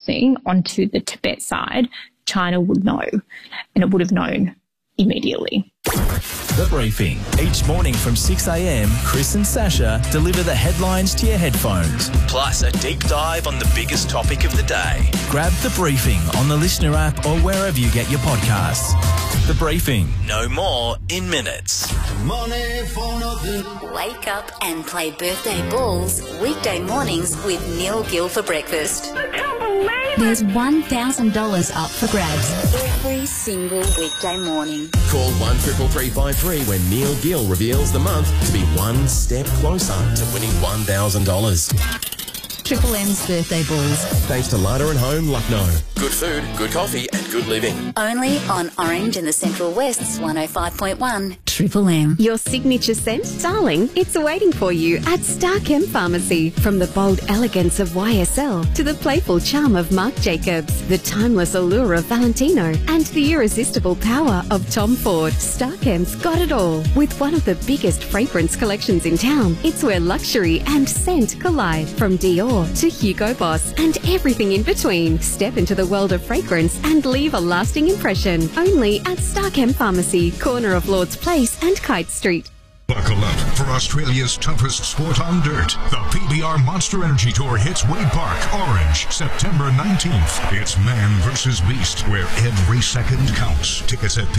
crossing onto the Tibet side, China would know, and it would have known immediately. The Briefing. Each morning from 6 a.m, Chris and Sasha deliver the headlines to your headphones, plus a deep dive on the biggest topic of the day. Grab The Briefing on the Listener app or wherever you get your podcasts. The Briefing. No more in minutes. Wake up and play birthday balls weekday mornings with Neil Gill for breakfast. There's $1,000 up for grabs every single weekday morning. Call 133353 when Neil Gill reveals the month to be one step closer to winning $1,000. Triple M's birthday balls. Thanks to Larder and Home, Lucknow. Good food, good coffee and good living. Only on Orange and the Central West's 105.1 Triple M. Your signature scent, darling, it's waiting for you at Starchem Pharmacy. From the bold elegance of YSL to the playful charm of Marc Jacobs, the timeless allure of Valentino, and the irresistible power of Tom Ford, Starchem's got it all. With one of the biggest fragrance collections in town, it's where luxury and scent collide. From Dior to Hugo Boss and everything in between. Step into the world of fragrance and leave a lasting impression. Only at Starchem Pharmacy, corner of Lord's Place and Kite Street. Buckle up for Australia's toughest sport on dirt. The PBR Monster Energy Tour hits Wade Park, Orange, September 19th. It's man versus beast, where every second counts. Tickets at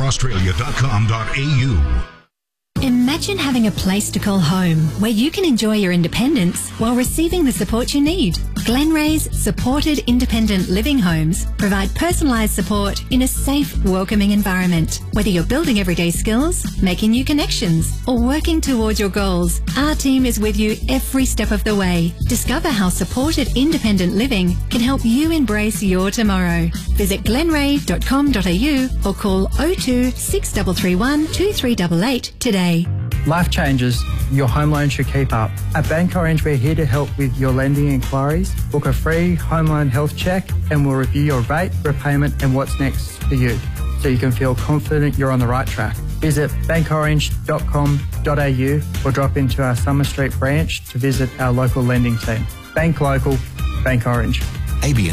pbraustralia.com.au. Imagine having a place to call home where you can enjoy your independence while receiving the support you need. Glenray's supported independent living homes provide personalised support in a safe, welcoming environment. Whether you're building everyday skills, making new connections, or working towards your goals, our team is with you every step of the way. Discover how supported independent living can help you embrace your tomorrow. Visit glenray.com.au or call 02 6331 2388 today. Life changes. Your home loan should keep up. At Bank Orange, we're here to help with your lending inquiries. Book a free home loan health check and we'll review your rate, repayment and what's next for you, so you can feel confident you're on the right track. Visit bankorange.com.au or drop into our Summer Street branch to visit our local lending team. Bank local, Bank Orange. ABN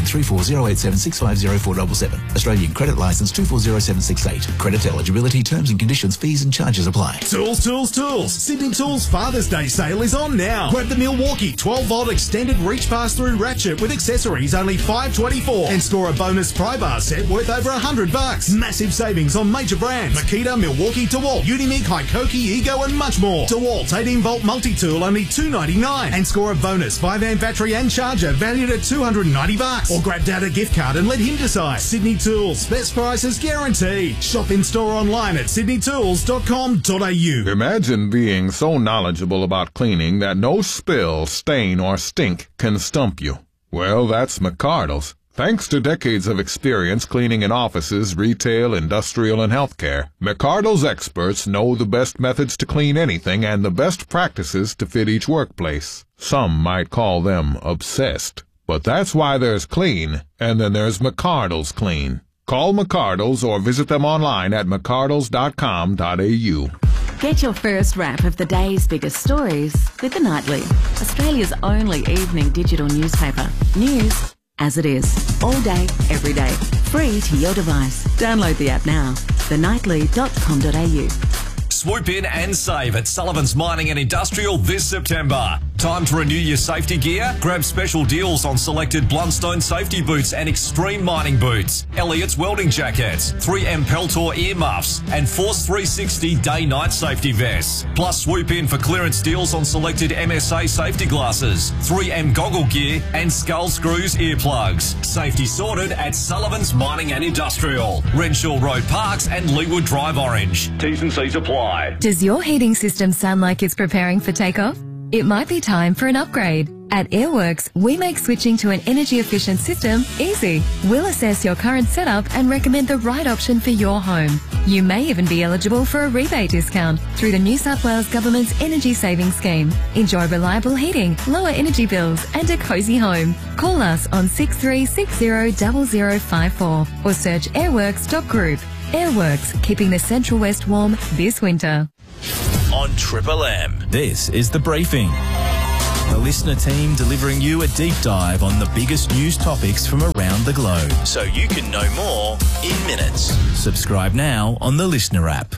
340876504777. Australian Credit Licence 240768. Credit eligibility, terms and conditions, fees and charges apply. Tools, tools, tools. Sydney Tools Father's Day sale is on now. Grab the Milwaukee 12-volt extended reach pass-through ratchet with accessories only $5.24 and score a bonus pry bar set worth over $100. Massive savings on major brands: Makita, Milwaukee, DeWalt, Unimig, Hikoki, Ego and much more. DeWalt 18-volt multi-tool only $2.99 and score a bonus 5-amp battery and charger valued at $290. Or grab Dad a gift card and let him decide. Sydney Tools, best prices guaranteed. Shop in store online at sydneytools.com.au. Imagine being so knowledgeable about cleaning that no spill, stain, or stink can stump you. Well, that's McCardle's. Thanks to decades of experience cleaning in offices, retail, industrial, and healthcare, McCardle's experts know the best methods to clean anything and the best practices to fit each workplace. Some might call them obsessed. But that's why there's clean, and then there's McCardle's Clean. Call McCardle's or visit them online at mccardles.com.au. Get your first wrap of the day's biggest stories with The Nightly, Australia's only evening digital newspaper. News as it is, all day, every day, free to your device. Download the app now, thenightly.com.au. Swoop in and save at Sullivan's Mining and Industrial this September. Time to renew your safety gear? Grab special deals on selected Blundstone safety boots and extreme mining boots, Elliott's welding jackets, 3M Peltor earmuffs, and Force 360 day-night safety vests. Plus, swoop in for clearance deals on selected MSA safety glasses, 3M goggle gear, and Skull Screws earplugs. Safety sorted at Sullivan's Mining and Industrial, Renshaw Road Parks and Leewood Drive Orange. T's and C's apply. Does your heating system sound like it's preparing for takeoff? It might be time for an upgrade. At Airworks, we make switching to an energy-efficient system easy. We'll assess your current setup and recommend the right option for your home. You may even be eligible for a rebate discount through the New South Wales Government's Energy Savings Scheme. Enjoy reliable heating, lower energy bills and a cosy home. Call us on 63600054 or search airworks.group. Airworks, keeping the Central West warm this winter. On Triple M, this is The Briefing. The listener team delivering you a deep dive on the biggest news topics from around the globe, so you can know more in minutes. Subscribe now on the Listener app.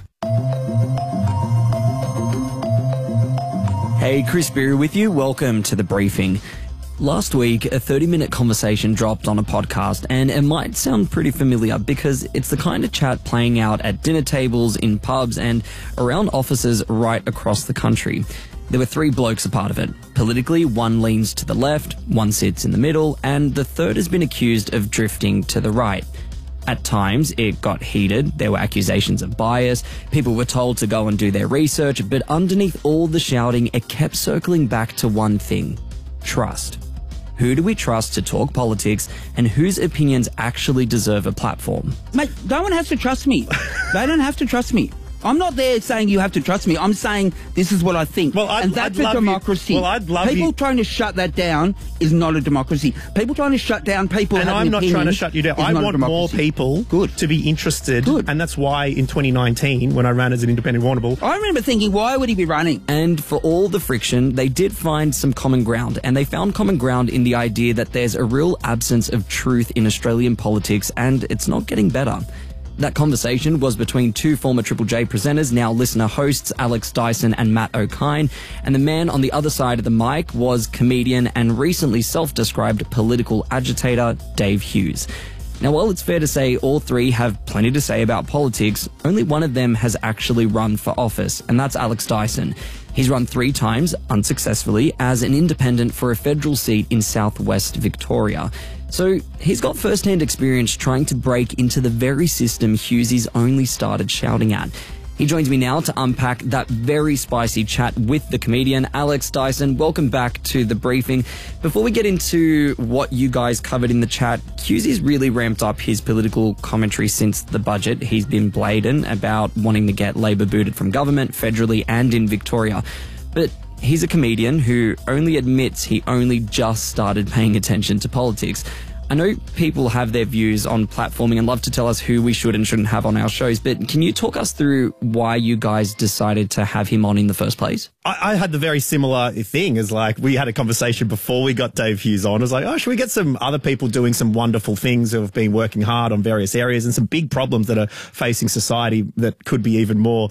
Hey, Chris Beery with you. Welcome to The Briefing. Last week, a 30-minute conversation dropped on a podcast, and it might sound pretty familiar because it's the kind of chat playing out at dinner tables, in pubs, and around offices right across the country. There were 3 blokes a part of it. Politically, one leans to the left, one sits in the middle, and the third has been accused of drifting to the right. At times, it got heated. There were accusations of bias. People were told to go and do their research, but underneath all the shouting, it kept circling back to one thing: trust. Who do we trust to talk politics, and whose opinions actually deserve a platform? Mate, no one has to trust me. They don't have to trust me. I'm not there saying you have to trust me. I'm saying this is what I think. Well, and that's a democracy. I'd love people trying to shut that down is not a democracy. People trying to shut down people. And I'm not trying to shut you down. I want more people to be interested. And that's why in 2019, when I ran as an independent Warrnambool, I remember thinking, why would he be running? And for all the friction, they did find some common ground. And they found common ground in the idea that there's a real absence of truth in Australian politics, and it's not getting better. That conversation was between 2 former Triple J presenters, now listener hosts, Alex Dyson and Matt O'Kine, and the man on the other side of the mic was comedian and recently self-described political agitator Dave Hughes. Now, while it's fair to say all 3 have plenty to say about politics, only one of them has actually run for office, and that's Alex Dyson. He's run 3 times, unsuccessfully, as an independent for a federal seat in southwest Victoria. So he's got first-hand experience trying to break into the very system Hughesy's only started shouting at. He joins me now to unpack that very spicy chat with the comedian. Alex Dyson, welcome back to The Briefing. Before we get into what you guys covered in the chat, Hughesy's really ramped up his political commentary since the budget. He's been blatant about wanting to get Labor booted from government, federally and in Victoria. But he's a comedian who only admits he only just started paying attention to politics. I know people have their views on platforming and love to tell us who we should and shouldn't have on our shows, but can you talk us through why you guys decided to have him on in the first place? I had the very similar thing as we had a conversation before we got Dave Hughes on. I was like, oh, should we get some other people doing some wonderful things who have been working hard on various areas and some big problems that are facing society that could be even more,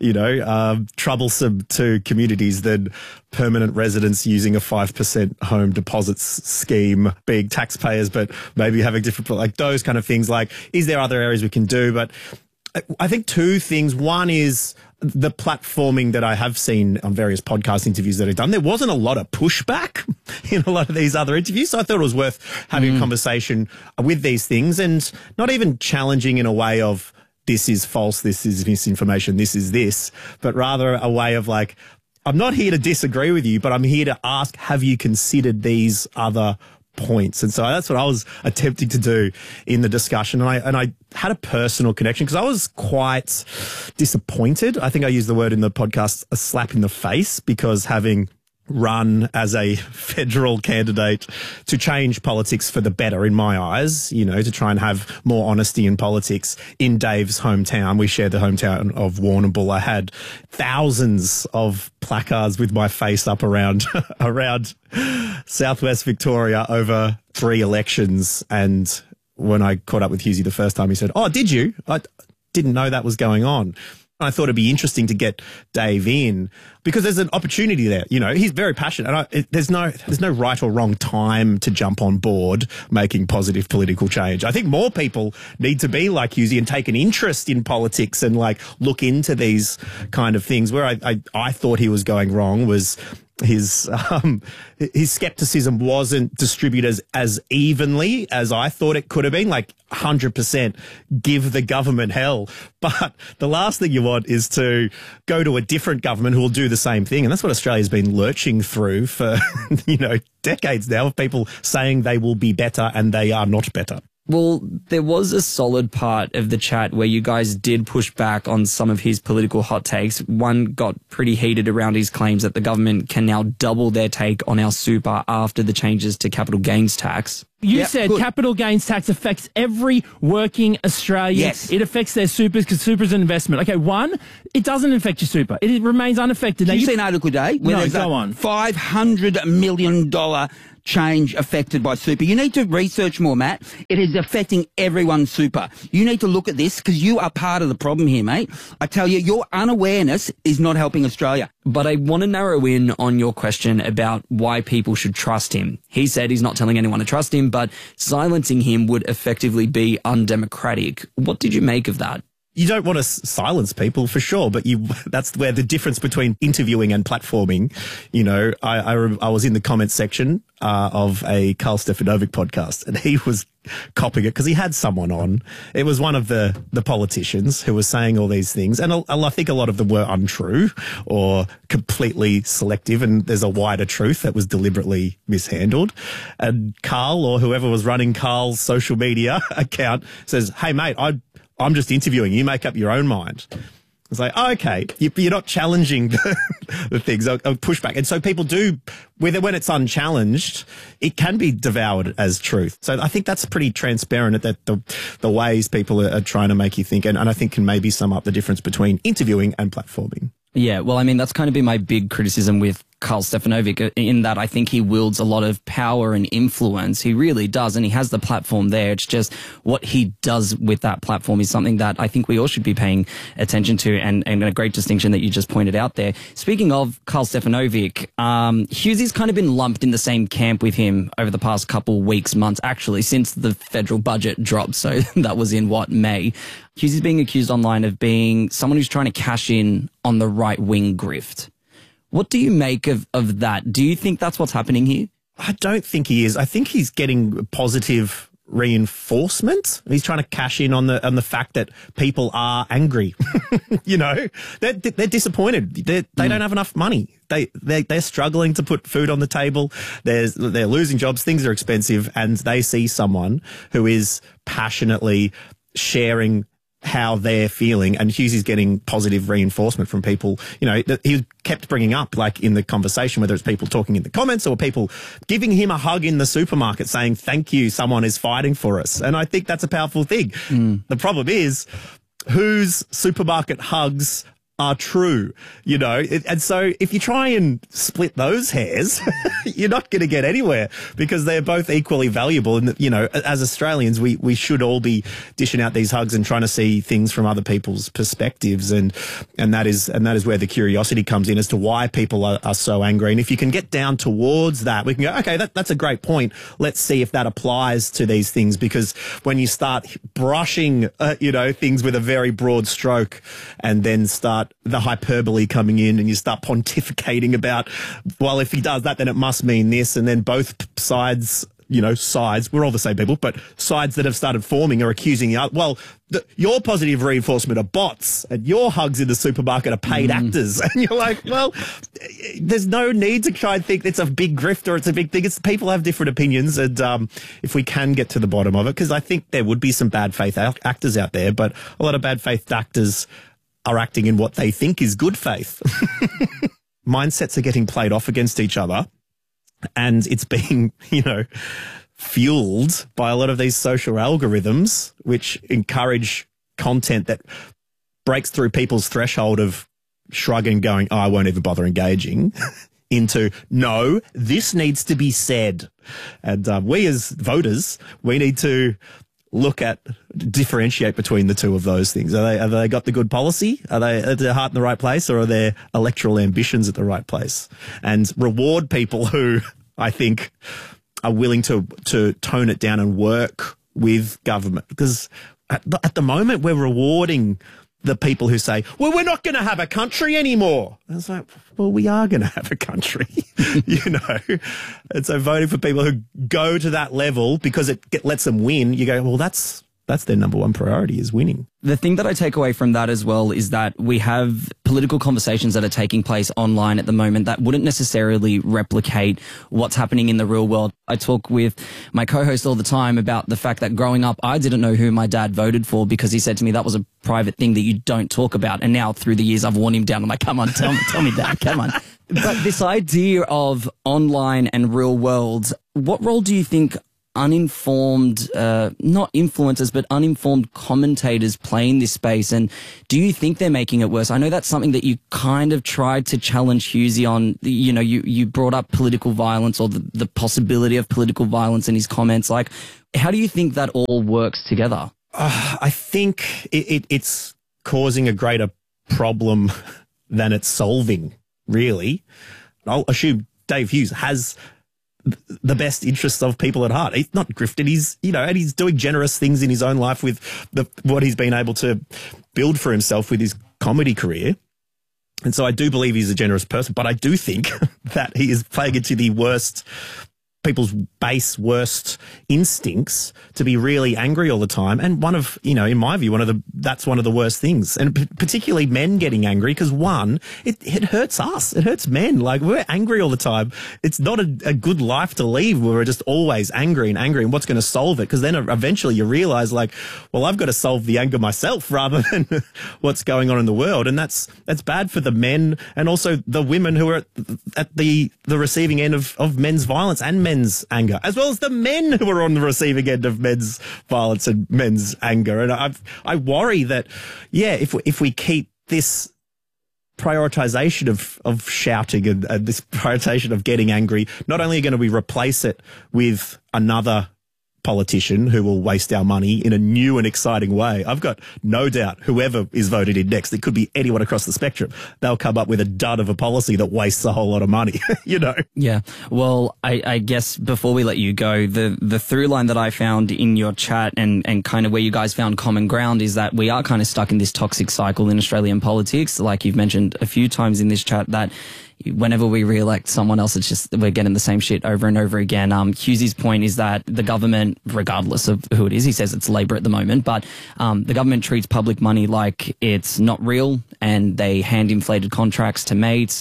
troublesome to communities than permanent residents using a 5% home deposits scheme, being taxpayers, but maybe having different, those kind of things. Is there other areas we can do? But I think 2 things. One is the platforming that I have seen on various podcast interviews that I've done. There wasn't a lot of pushback in a lot of these other interviews. So I thought it was worth having a conversation with these things and not even challenging in a way of this is false, this is misinformation, this is this, but rather a way of I'm not here to disagree with you, but I'm here to ask, have you considered these other points? And so that's what I was attempting to do in the discussion. And I had a personal connection because I was quite disappointed. I think I used the word in the podcast, a slap in the face, because having run as a federal candidate to change politics for the better in my eyes, to try and have more honesty in politics in Dave's hometown. We share the hometown of Warrnambool. I had thousands of placards with my face up around southwest Victoria over 3 elections. And when I caught up with Hughesy the first time, he said, "Oh, did you? I didn't know that was going on." I thought it'd be interesting to get Dave in because there's an opportunity there. He's very passionate, and there's no right or wrong time to jump on board making positive political change. I think more people need to be like Hughesy and take an interest in politics and look into these kind of things. Where I thought he was going wrong was his skepticism wasn't distributed as evenly as I thought it could have been. 100% give the government hell. But the last thing you want is to go to a different government who will do the same thing. And that's what Australia's been lurching through for, decades now, of people saying they will be better and they are not better. Well, there was a solid part of the chat where you guys did push back on some of his political hot takes. One got pretty heated around his claims that the government can now double their take on our super after the changes to capital gains tax. You said capital gains tax affects every working Australian. Yes. It affects their supers because super's an investment. Okay, one, it doesn't affect your super. It remains unaffected. Did you see an article today? Where there's go on. $500 million change affected by super. You need to research more, Matt. It is affecting everyone's super. You need to look at this because you are part of the problem here, mate. I tell you, your unawareness is not helping Australia. But I want to narrow in on your question about why people should trust him. He said he's not telling anyone to trust him, but silencing him would effectively be undemocratic. What did you make of that? You don't want to silence people for sure, but that's where the difference between interviewing and platforming, you know, I was in the comments section of a Karl Stefanovic podcast and he was copying it because he had someone on. It was one of the politicians who was saying all these things. And I think a lot of them were untrue or completely selective. And there's a wider truth that was deliberately mishandled. And Karl or whoever was running Karl's social media account says, hey, mate, I'm just interviewing. You make up your own mind. It's like, oh, okay, you're not challenging the things. I'll push back. And so people do, when it's unchallenged, it can be devoured as truth. So I think that's pretty transparent that the ways people are trying to make you think. And I think can maybe sum up the difference between interviewing and platforming. Yeah, well, I mean, that's kind of been my big criticism with Karl Stefanovic in that I think he wields a lot of power and influence. He really does, and he has the platform there. It's just what he does with that platform is something that I think we all should be paying attention to, and a great distinction that you just pointed out there. Speaking of Karl Stefanovic, Hughesy's kind of been lumped in the same camp with him over the past couple weeks, months, actually, since the federal budget dropped. So that was in, May? Hughesy's being accused online of being someone who's trying to cash in on the right-wing grift. What do you make of that? Do you think that's what's happening here? I don't think he is. I think he's getting positive reinforcement. He's trying to cash in on the fact that people are angry. You know, they're disappointed. They don't have enough money. They're struggling to put food on the table. They're losing jobs. Things are expensive, and they see someone who is passionately sharing how they're feeling, and Hughesy's getting positive reinforcement from people. You know, he kept bringing up, like in the conversation, whether it's people talking in the comments or people giving him a hug in the supermarket saying, thank you, someone is fighting for us. And I think that's a powerful thing. The problem is, whose supermarket hugs are true, you know? And so if you try and split those hairs, you're not going to get anywhere because they're both equally valuable. And, you know, as Australians, we should all be dishing out these hugs and trying to see things from other people's perspectives. And that is where the curiosity comes in as to why people are so angry. And if you can get down towards that, we can go, okay, that's a great point. Let's see if that applies to these things, because when you start brushing, you know, things with a very broad stroke and then start the hyperbole coming in and you start pontificating about, well, if he does that, then it must mean this. And then both sides, you know, we're all the same people, but sides that have started forming are accusing the other. Well, your positive reinforcement are bots and your hugs in the supermarket are paid actors. And you're like, well, there's no need to try and think it's a big grift or it's a big thing. It's people have different opinions. And if we can get to the bottom of it, because I think there would be some bad faith actors out there, but a lot of bad faith actors are acting in what they think is good faith. Mindsets are getting played off against each other, and it's being, you know, fueled by a lot of these social algorithms which encourage content that breaks through people's threshold of shrugging, going, oh, I won't even bother engaging, into, no, this needs to be said. And we as voters, we need to differentiate between the two of those things. Have they got the good policy? Are their heart in the right place, or are their electoral ambitions at the right place? And reward people who I think are willing to tone it down and work with government. Because at the moment we're rewarding the people who say, well, we're not going to have a country anymore. And it's like, well, we are going to have a country, you know. And so voting for people who go to that level because it lets them win, you go, well, that's that's their number one priority, is winning. The thing that I take away from that as well is that we have political conversations that are taking place online at the moment that wouldn't necessarily replicate what's happening in the real world. I talk with my co-host all the time about the fact that growing up, I didn't know who my dad voted for because he said to me that was a private thing that you don't talk about. And now through the years, I've worn him down. I'm like, come on, tell me, Dad, come on. But this idea of online and real world, what role do you think uninformed, not influencers, but uninformed commentators play in this space? And do you think they're making it worse? I know that's something that you kind of tried to challenge Hughesy on. You know, you brought up political violence or the possibility of political violence in his comments. Like, how do you think that all works together? I think it's causing a greater problem than it's solving, really. I'll assume Dave Hughes has the best interests of people at heart. He's not grifted. He's, and he's doing generous things in his own life with what he's been able to build for himself with his comedy career. And so I do believe he's a generous person, but I do think that he is playing into the people's base worst instincts to be really angry all the time. And in my view, that's one of the worst things. And particularly men getting angry, because it hurts us. It hurts men. Like, we're angry all the time. It's not a good life to lead where we're just always angry and what's going to solve it? Because then eventually you realize, like, well, I've got to solve the anger myself rather than what's going on in the world. And that's bad for the men and also the women who are at the receiving end of men's violence and men's anger, as well as the men who are on the receiving end of men's violence and men's anger. And I worry that, if we keep this prioritization of shouting and this prioritization of getting angry, not only are going to replace it with another politician who will waste our money in a new and exciting way. I've got no doubt whoever is voted in next, it could be anyone across the spectrum, they'll come up with a dud of a policy that wastes a whole lot of money, Yeah. Well, I guess before we let you go, the through line that I found in your chat and kind of where you guys found common ground is that we are kind of stuck in this toxic cycle in Australian politics. Like you've mentioned a few times in this chat that whenever we re-elect someone else, it's just we're getting the same shit over and over again. Hughesy's point is that the government, regardless of who it is, he says it's Labor at the moment, but the government treats public money like it's not real and they hand inflated contracts to mates.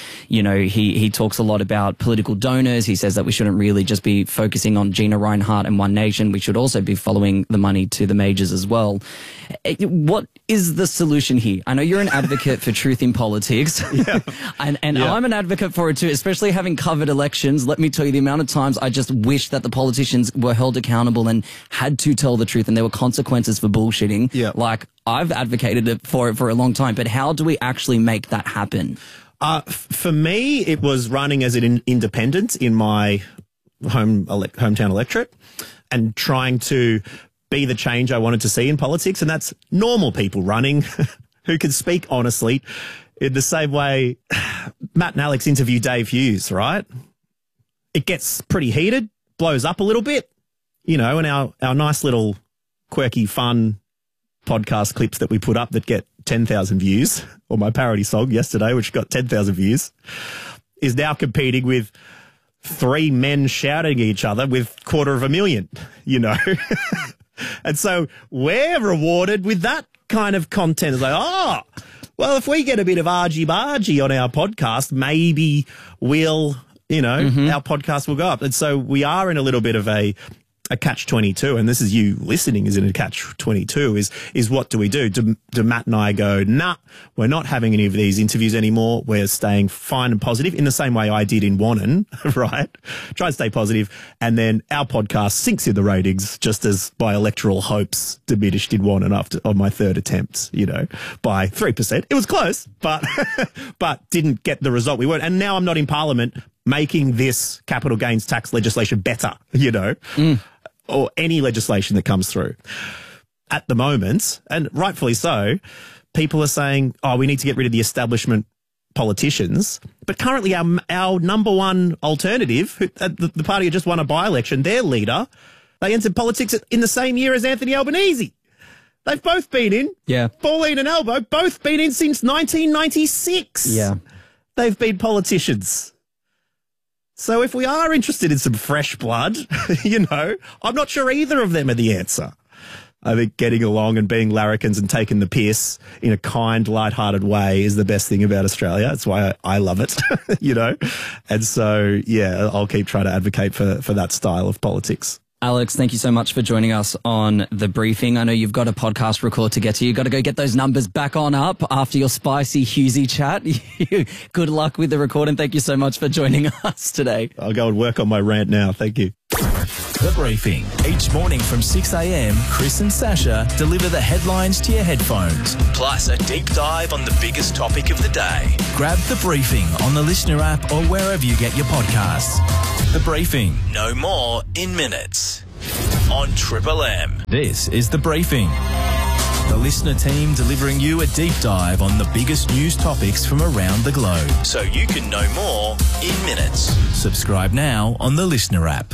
He talks a lot about political donors. He says that we shouldn't really just be focusing on Gina Rinehart and One Nation. We should also be following the money to the majors as well. What is the solution here? I know you're an advocate for truth in politics. Yeah. and I'm an advocate for it too, especially having covered elections. Let me tell you the amount of times I just wish that the politicians were held accountable and had to tell the truth and there were consequences for bullshitting. Yeah. Like, I've advocated for it for a long time, but how do we actually make that happen? For me, it was running as an independent in my hometown electorate and trying to be the change I wanted to see in politics. And that's normal people running who can speak honestly in the same way Matt and Alex interview Dave Hughes, right? It gets pretty heated, blows up a little bit, and our nice little quirky, fun podcast clips that we put up that get 10,000 views, or my parody song yesterday, which got 10,000 views, is now competing with 3 men shouting at each other with 250,000, And so we're rewarded with that kind of content. It's like, well, if we get a bit of argy-bargy on our podcast, maybe we'll, our podcast will go up. And so we are in a little bit of a catch-22, and this is you listening is in a catch-22, is what do we do? Do Matt and I go, nah, we're not having any of these interviews anymore. We're staying fine and positive in the same way I did in Wannon, right? Try and stay positive. And then our podcast sinks in the ratings just as my electoral hopes diminished in Wannon on my third attempt, by 3%. It was close, but didn't get the result we wanted. And now I'm not in Parliament making this capital gains tax legislation better, or any legislation that comes through. At the moment, and rightfully so, people are saying, we need to get rid of the establishment politicians. But currently our number one alternative, the party who just won a by-election, their leader, they entered politics in the same year as Anthony Albanese. They've both been in. Yeah. Pauline and Albo, both been in since 1996. Yeah. They've been politicians. So if we are interested in some fresh blood, I'm not sure either of them are the answer. I think getting along and being larrikins and taking the piss in a kind, light-hearted way is the best thing about Australia. That's why I love it, you know. And so, yeah, I'll keep trying to advocate for that style of politics. Alex, thank you so much for joining us on The Briefing. I know you've got a podcast record to get to. You've got to go get those numbers back on up after your spicy Hughesy chat. Good luck with the record, and thank you so much for joining us today. I'll go and work on my rant now. Thank you. The Briefing. Each morning from 6 a.m, Chris and Sasha deliver the headlines to your headphones, plus a deep dive on the biggest topic of the day. Grab The Briefing on the Listener app or wherever you get your podcasts. The Briefing. No more in minutes. On Triple M. This is The Briefing. The Listener team delivering you a deep dive on the biggest news topics from around the globe, so you can know more in minutes. Subscribe now on the Listener app.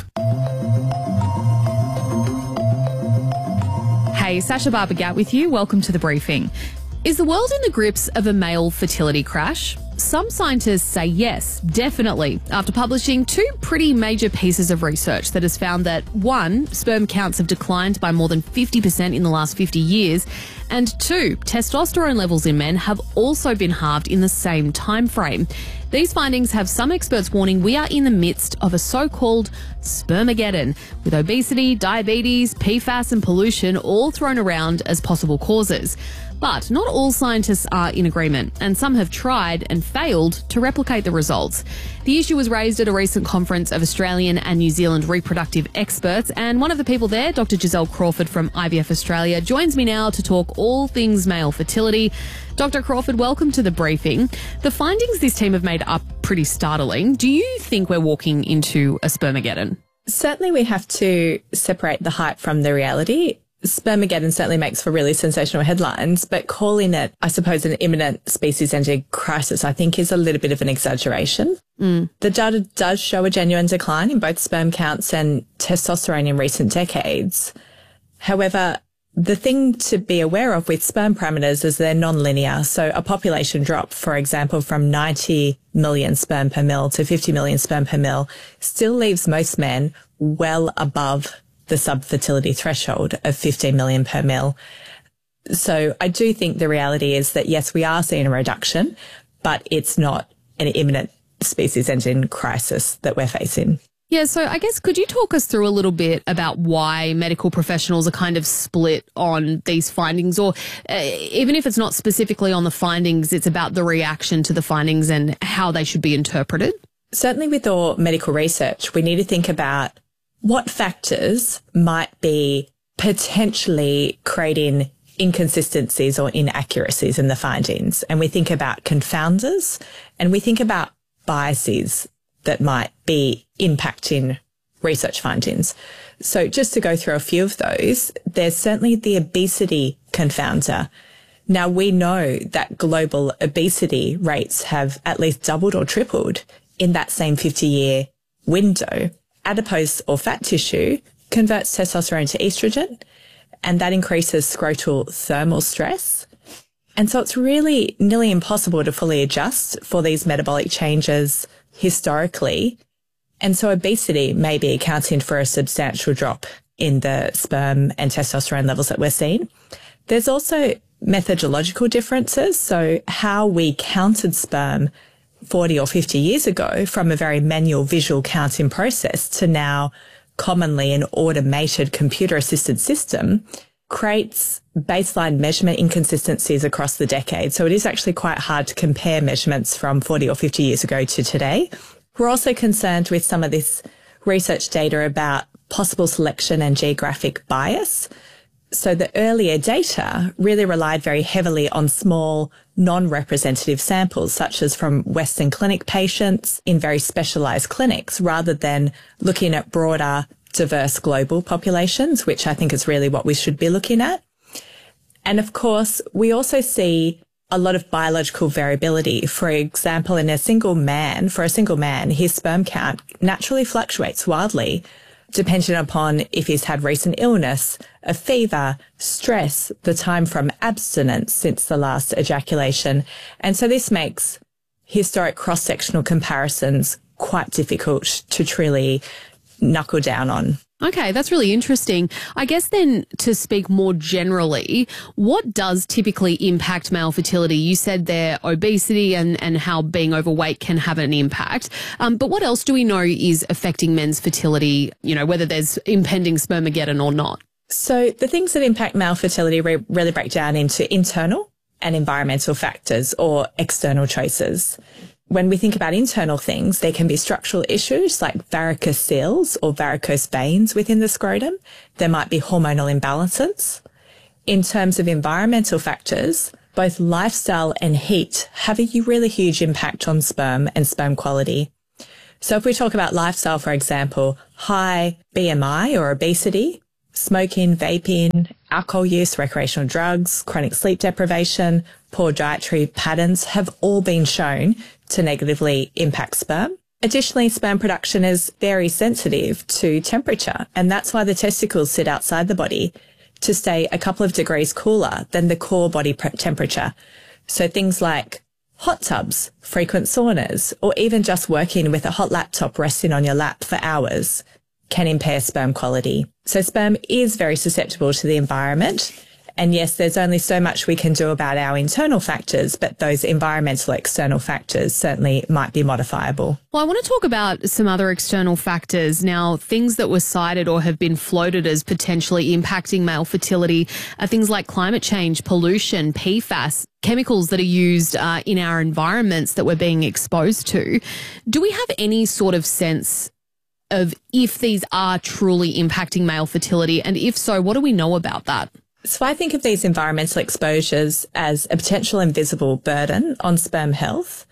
Hey, Sasha Barbagat with you. Welcome to The Briefing. Is the world in the grips of a male fertility crash? Some scientists say yes, definitely, after publishing two pretty major pieces of research that has found that 1, sperm counts have declined by more than 50% in the last 50 years, and 2, testosterone levels in men have also been halved in the same time frame. These findings have some experts warning we are in the midst of a so-called spermageddon, with obesity, diabetes, PFAS and pollution all thrown around as possible causes. But not all scientists are in agreement, and some have tried and failed to replicate the results. The issue was raised at a recent conference of Australian and New Zealand reproductive experts, and one of the people there, Dr. Giselle Crawford from IVF Australia, joins me now to talk all things male fertility. Dr. Crawford, welcome to The Briefing. The findings this team have made are pretty startling. Do you think we're walking into a spermageddon? Certainly we have to separate the hype from the reality. Spermageddon certainly makes for really sensational headlines, but calling it, I suppose, an imminent species-ending crisis, I think is a little bit of an exaggeration. The data does show a genuine decline in both sperm counts and testosterone in recent decades. However, the thing to be aware of with sperm parameters is they're non-linear. So a population drop, for example, from 90 million sperm per mil to 50 million sperm per mil still leaves most men well above the subfertility threshold of 15 million per mil. So I do think the reality is that, yes, we are seeing a reduction, but it's not an imminent species-ending crisis that we're facing. Yeah, so I guess could you talk us through a little bit about why medical professionals are kind of split on these findings, or even if it's not specifically on the findings, it's about the reaction to the findings and how they should be interpreted? Certainly with all medical research, we need to think about what factors might be potentially creating inconsistencies or inaccuracies in the findings. And we think about confounders and we think about biases that might be impacting research findings. So just to go through a few of those, there's certainly the obesity confounder. Now, we know that global obesity rates have at least doubled or tripled in that same 50-year window. Adipose or fat tissue converts testosterone to estrogen, and that increases scrotal thermal stress. And so it's really nearly impossible to fully adjust for these metabolic changes historically. And so obesity may be accounting for a substantial drop in the sperm and testosterone levels that we're seeing. There's also methodological differences. So how we counted sperm 40 or 50 years ago from a very manual visual counting process to now commonly an automated computer-assisted system creates baseline measurement inconsistencies across the decade. So it is actually quite hard to compare measurements from 40 or 50 years ago to today. We're also concerned with some of this research data about possible selection and geographic bias. So the earlier data really relied very heavily on small, non-representative samples, such as from Western clinic patients in very specialised clinics, rather than looking at broader, diverse global populations, which I think is really what we should be looking at. And of course, we also see a lot of biological variability. For example, for a single man, his sperm count naturally fluctuates wildly, depending upon if he's had recent illness, a fever, stress, the time from abstinence since the last ejaculation. And so this makes historic cross-sectional comparisons quite difficult to truly knuckle down on. Okay, that's really interesting. I guess then, to speak more generally, what does typically impact male fertility? You said there obesity and how being overweight can have an impact. But what else do we know is affecting men's fertility, you know, whether there's impending spermageddon or not? So the things that impact male fertility really break down into internal and environmental factors or external choices. When we think about internal things, there can be structural issues like varicocele or varicose veins within the scrotum. There might be hormonal imbalances. In terms of environmental factors, both lifestyle and heat have a really huge impact on sperm and sperm quality. So if we talk about lifestyle, for example, high BMI or obesity, smoking, vaping, alcohol use, recreational drugs, chronic sleep deprivation, poor dietary patterns have all been shown to negatively impact sperm. Additionally, sperm production is very sensitive to temperature, and that's why the testicles sit outside the body to stay a couple of degrees cooler than the core body temperature. So things like hot tubs, frequent saunas, or even just working with a hot laptop resting on your lap for hours can impair sperm quality. So sperm is very susceptible to the environment. And yes, there's only so much we can do about our internal factors, but those environmental external factors certainly might be modifiable. Well, I want to talk about some other external factors. Now, things that were cited or have been floated as potentially impacting male fertility are things like climate change, pollution, PFAS, chemicals that are used in our environments that we're being exposed to. Do we have any sort of sense of if these are truly impacting male fertility? And if so, what do we know about that? So I think of these environmental exposures as a potential invisible burden on sperm health.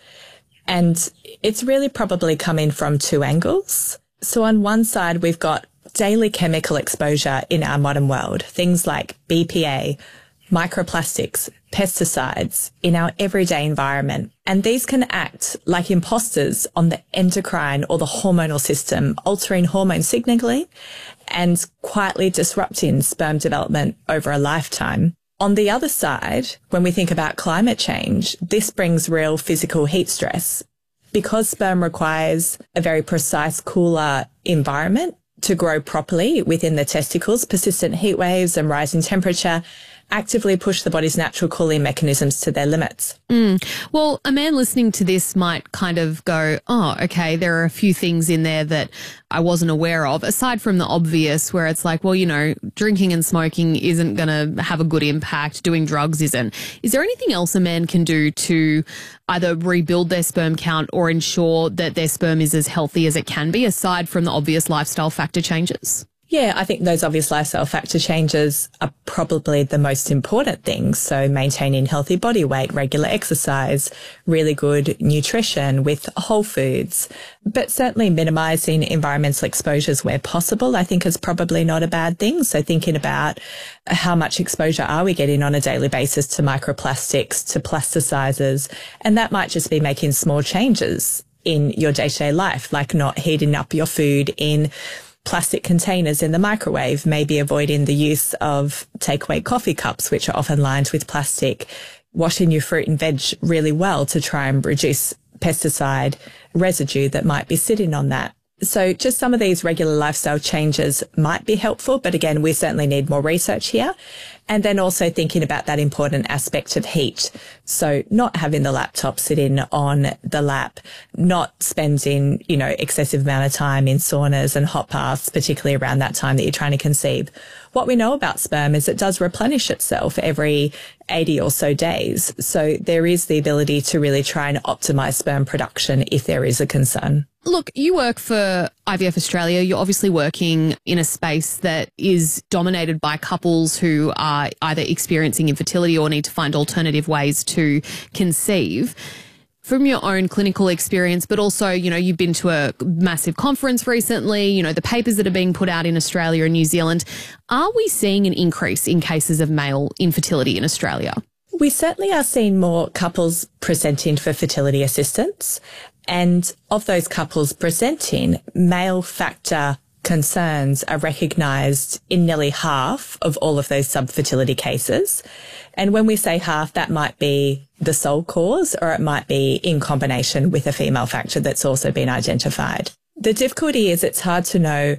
And it's really probably coming from two angles. So on one side, we've got daily chemical exposure in our modern world, things like BPA, microplastics, pesticides in our everyday environment. And these can act like imposters on the endocrine or the hormonal system, altering hormone signaling and quietly disrupting sperm development over a lifetime. On the other side, when we think about climate change, this brings real physical heat stress. Because sperm requires a very precise, cooler environment to grow properly within the testicles, persistent heat waves and rising temperature actively push the body's natural cooling mechanisms to their limits. Well, a man listening to this might kind of go, oh, okay, there are a few things in there that I wasn't aware of, aside from the obvious where it's like, well, you know, drinking and smoking isn't going to have a good impact, doing drugs isn't. Is there anything else a man can do to either rebuild their sperm count or ensure that their sperm is as healthy as it can be, aside from the obvious lifestyle factor changes? Yeah, I think those obvious lifestyle factor changes are probably the most important things. So maintaining healthy body weight, regular exercise, really good nutrition with whole foods, but certainly minimizing environmental exposures where possible, I think is probably not a bad thing. So thinking about how much exposure are we getting on a daily basis to microplastics, to plasticizers, and that might just be making small changes in your day-to-day life, like not heating up your food in plastic containers in the microwave, maybe avoiding the use of takeaway coffee cups, which are often lined with plastic, washing your fruit and veg really well to try and reduce pesticide residue that might be sitting on that. So just some of these regular lifestyle changes might be helpful, but again, we certainly need more research here. And then also thinking about that important aspect of heat. So not having the laptop sitting on the lap, not spending, excessive amount of time in saunas and hot baths, particularly around that time that you're trying to conceive. What we know about sperm is it does replenish itself every 80 or so days. So there is the ability to really try and optimize sperm production if there is a concern. Look, you work for IVF Australia. You're obviously working in a space that is dominated by couples who are either experiencing infertility or need to find alternative ways to conceive. From your own clinical experience, but also, you've been to a massive conference recently, the papers that are being put out in Australia and New Zealand. Are we seeing an increase in cases of male infertility in Australia? We certainly are seeing more couples presenting for fertility assistance. And of those couples presenting, male factor concerns are recognised in nearly half of all of those subfertility cases. And when we say half, that might be the sole cause, or it might be in combination with a female factor that's also been identified. The difficulty is it's hard to know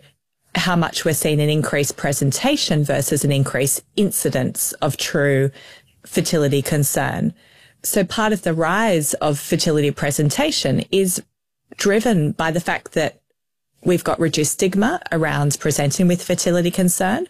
how much we're seeing an increased presentation versus an increased incidence of true fertility concern. So part of the rise of fertility presentation is driven by the fact that we've got reduced stigma around presenting with fertility concern.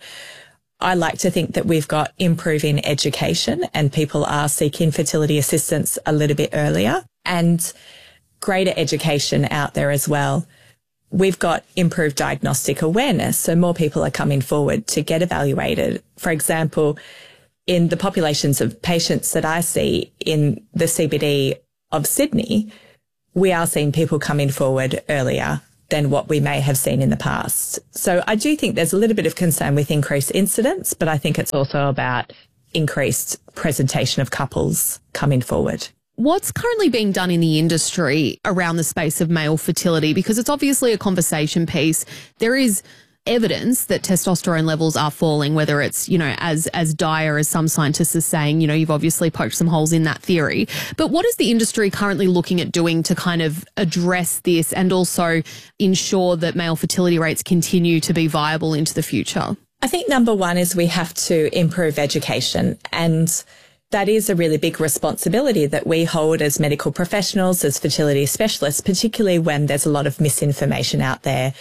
I like to think that we've got improving education and people are seeking fertility assistance a little bit earlier, and greater education out there as well. We've got improved diagnostic awareness, so more people are coming forward to get evaluated. For example, in the populations of patients that I see in the CBD of Sydney, we are seeing people coming forward earlier than what we may have seen in the past. So I do think there's a little bit of concern with increased incidence, but I think it's also about increased presentation of couples coming forward. What's currently being done in the industry around the space of male fertility? Because it's obviously a conversation piece. There is evidence that testosterone levels are falling, whether it's, as dire as some scientists are saying. You've obviously poked some holes in that theory. But what is the industry currently looking at doing to kind of address this and also ensure that male fertility rates continue to be viable into the future? I think number one is we have to improve education, and that is a really big responsibility that we hold as medical professionals, as fertility specialists, particularly when there's a lot of misinformation out there.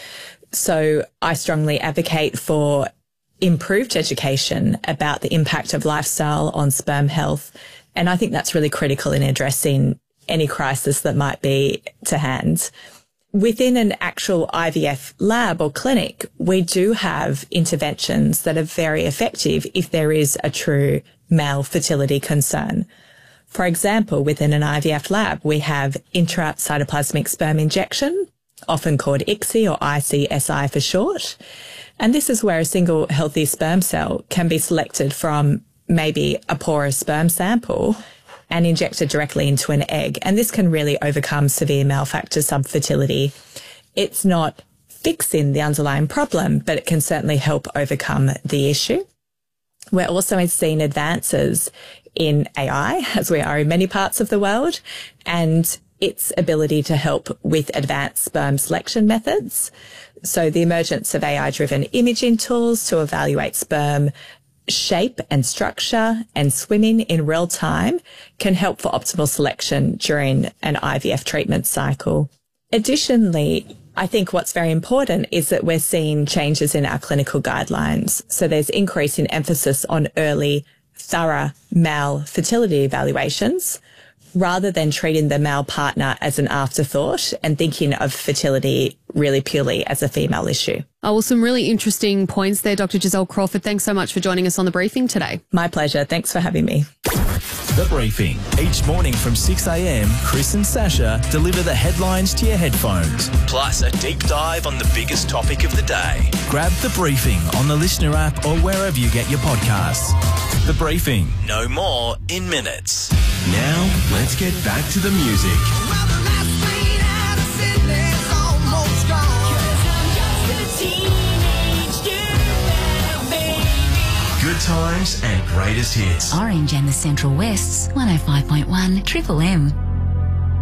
So I strongly advocate for improved education about the impact of lifestyle on sperm health. And I think that's really critical in addressing any crisis that might be to hand. Within an actual IVF lab or clinic, we do have interventions that are very effective if there is a true male fertility concern. For example, within an IVF lab, we have intracytoplasmic sperm injection, often called ICSI or ICSI for short. And this is where a single healthy sperm cell can be selected from maybe a porous sperm sample and injected directly into an egg. And this can really overcome severe male factor subfertility. It's not fixing the underlying problem, but it can certainly help overcome the issue. We're also seeing advances in AI, as we are in many parts of the world, and its ability to help with advanced sperm selection methods. So the emergence of AI-driven imaging tools to evaluate sperm shape and structure and swimming in real time can help for optimal selection during an IVF treatment cycle. Additionally, I think what's very important is that we're seeing changes in our clinical guidelines. So there's increasing emphasis on early, thorough male fertility evaluations, rather than treating the male partner as an afterthought and thinking of fertility really purely as a female issue. Oh, well, some really interesting points there, Dr. Giselle Crawford. Thanks so much for joining us on The Briefing today. My pleasure. Thanks for having me. The Briefing. Each morning from 6 a.m, Chris and Sasha deliver the headlines to your headphones, plus a deep dive on the biggest topic of the day. Grab The Briefing on the Listener app or wherever you get your podcasts. The Briefing. No more in minutes. Now, let's get back to the music. Good times and greatest hits. Orange and the Central West's 105.1 Triple M.